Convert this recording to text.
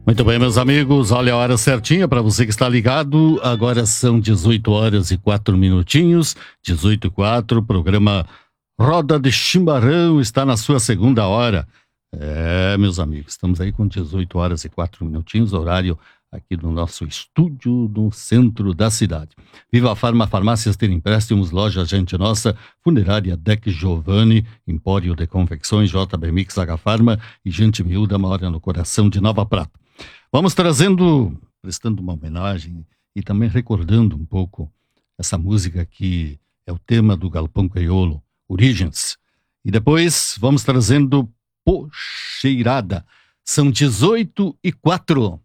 Muito bem, meus amigos, olha a hora certinha para você que está ligado. Agora são 18 horas e 4 minutinhos, 18 e 4, programa Roda de Chimbarão está na sua segunda hora. Meus amigos, estamos aí com 18 horas e 4 minutinhos, horário aqui do nosso estúdio no centro da cidade. Viva a Farma, farmácias ter empréstimos, loja Gente Nossa, funerária Deck Giovanni, Empório de Confecções, JB Mix, H Farma e Gente Miúda mora no coração de Nova Prata. Vamos prestando uma homenagem e também recordando um pouco essa música que é o tema do Galpão Crioulo, Origens. E depois vamos trazendo Pocheirada. São 18 e 4.